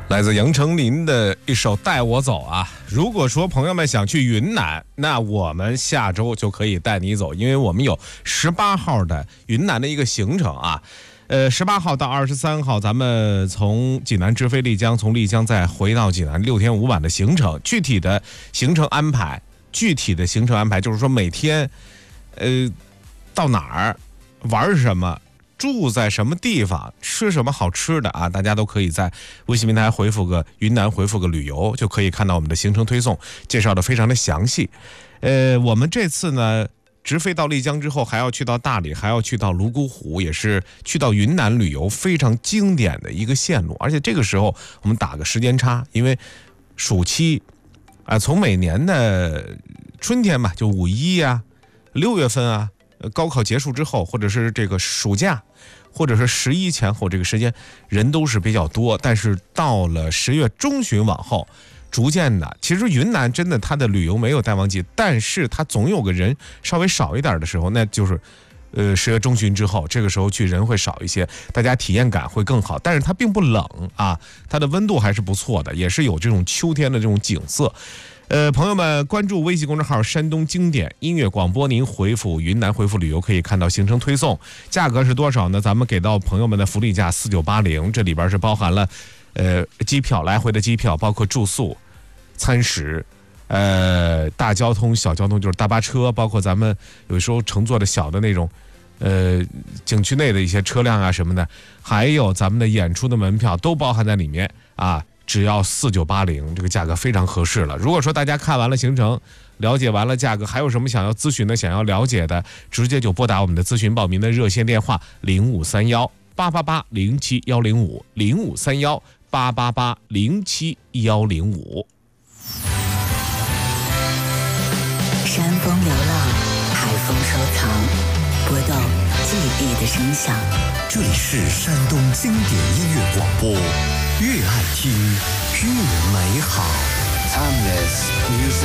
来自杨丞琳的一首《带我走》啊。如果说朋友们想去云南，那我们下周就可以带你走，因为我们有18号的云南的一个行程啊。18号到23号，咱们从济南直飞丽江，从丽江再回到济南，6天5晚的行程。具体的行程安排就是说每天，到哪儿玩什么。住在什么地方，吃什么好吃的啊？大家都可以在微信平台回复个云南，回复个旅游，就可以看到我们的行程推送，介绍的非常的详细。我们这次呢，直飞到丽江之后，还要去到大理，还要去到泸沽湖，也是去到云南旅游非常经典的一个线路。而且这个时候我们打个时间差，因为暑期从每年的春天吧，就5、1啊，6月份啊。高考结束之后，或者是这个暑假，或者是11前后，这个时间人都是比较多。但是到了10月中旬往后，逐渐的，其实云南真的它的旅游没有淡旺季，但是它总有个人稍微少一点的时候，那就是10月中旬之后，这个时候去人会少一些，大家体验感会更好。但是它并不冷啊，它的温度还是不错的，也是有这种秋天的这种景色。朋友们关注微信公众号山东经典音乐广播，您回复云南，回复旅游，可以看到行程推送。价格是多少呢？咱们给到朋友们的福利价4980，这里边是包含了机票，来回的机票，包括住宿、餐食，大交通、小交通就是大巴车，包括咱们有时候乘坐的小的那种景区内的一些车辆啊什么的，还有咱们的演出的门票都包含在里面啊。只要4980，这个价格非常合适了。如果说大家看完了行程，了解完了价格，还有什么想要咨询的、想要了解的，直接就拨打我们的咨询报名的热线电话0531-888-07105，0531-888-07105。 山风流浪，海风收藏，拨动记忆的声响。 这里是山东经典音乐广播，越爱听越美好。Timeless music.